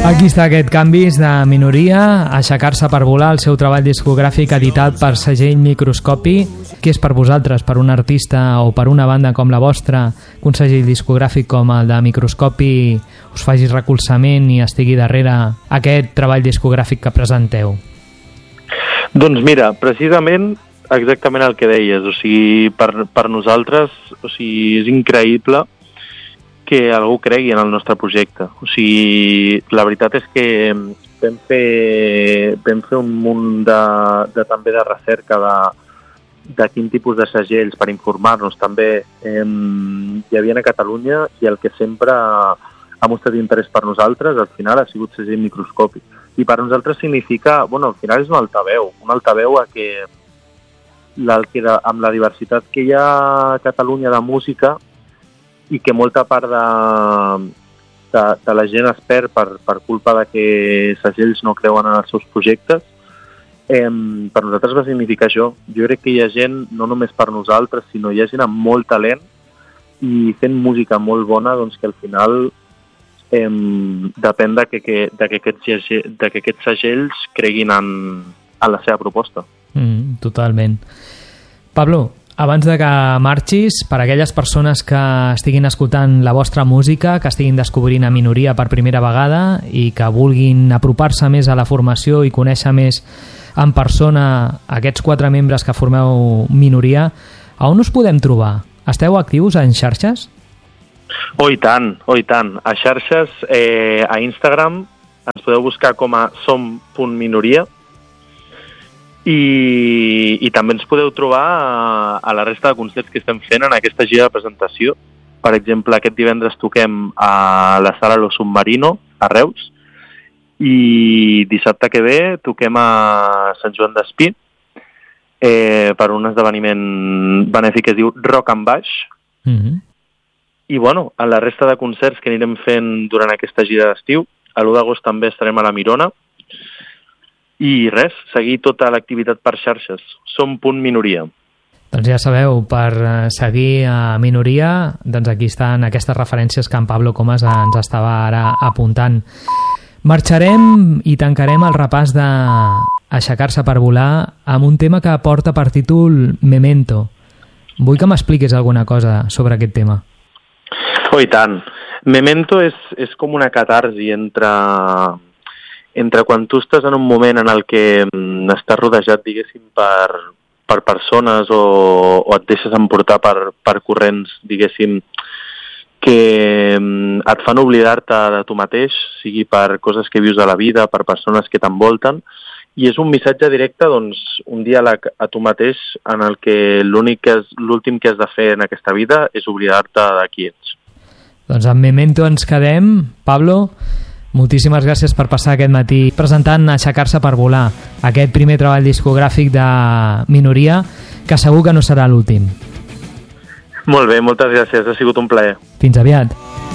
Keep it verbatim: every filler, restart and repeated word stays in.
Aquí està aquest Canvis de Minoria, Aixecar-se per volar, el seu treball discogràfic editat per segell Microscopi. Què és per vosaltres, per un artista o per una banda com la vostra, que un segell discogràfic com el de Microscopi us faci recolzament i estigui darrere aquest treball discogràfic que presenteu? Doncs mira, precisament exactament el que deies, o sigui, per, per nosaltres, o sigui, és increïble que algú cregui en el nostre projecte. O sigui, la veritat és que vam fer, vam fer un munt de, de, també de recerca de, de quin tipus de segells per informar-nos també eh, hi havia a Catalunya, i el que sempre ha mostrat interès per nosaltres al final ha sigut segell Microscopi. I per nosaltres significa, bueno, al final és un altaveu, un altaveu a que, la, que de, amb la diversitat que hi ha a Catalunya de música, i que molta part de, de, de la gent es perd per, per culpa de que segells no creuen en els seus projectes, eh, per nosaltres va significar això. Jo crec que hi ha gent, no només per nosaltres, sinó hi ha gent amb molt talent i fent música molt bona, doncs que al final eh, depèn de que, que, de, que aquests, de que aquests segells creguin en, en la seva proposta. Mm, totalment. Pablo, abans de que marxis, per a aquelles persones que estiguin escoltant la vostra música, que estiguin descobrint a Minoria per primera vegada i que vulguin apropar-se més a la formació i conèixer més en persona aquests quatre membres que formeu Minoria, a on us podem trobar? Esteu actius en xarxes? Oh, i tant, oh, i tant. A xarxes, eh, a Instagram, ens podeu buscar com a som punt minoria, I, i també ens podeu trobar a, a la resta de concerts que estem fent en aquesta gira de presentació. Per exemple, aquest divendres toquem a la Sala Lo Submarino, a Reus, i dissabte que ve toquem a Sant Joan d'Espí eh, per un esdeveniment benèfic que es diu Rock and Baix. Mm-hmm. I bueno, a la resta de concerts que anirem fent durant aquesta gira d'estiu, a l'u d'agost també estarem a la Mirona. I res, seguir tota l'activitat per xarxes. Som punt minoria. Doncs ja sabeu, per seguir a Minoria, doncs aquí estan aquestes referències que en Pablo Comas ens estava ara apuntant. Marxarem i tancarem el repàs de Aixecar-se per volar amb un tema que porta per títol Memento. Vull que m'expliquis alguna cosa sobre aquest tema. Oh, i tant. Memento és, és com una catarsi entre... entre quan tu estàs en un moment en el que estàs rodejat, diguéssim, per, per persones o, o et deixes emportar per, per corrents, diguéssim, que et fan oblidar-te de tu mateix, sigui per coses que vius a la vida, per persones que t'envolten, i és un missatge directe, doncs, un diàleg a tu mateix en el que l'únic que és, l'últim que has de fer en aquesta vida és oblidar-te de qui ets. Doncs amb Memento ens quedem. Pablo, moltíssimes gràcies per passar aquest matí presentant Aixecar-se per volar, aquest primer treball discogràfic de Minoria, que segur que no serà l'últim. Molt bé, moltes gràcies, ha sigut un plaer. Fins aviat.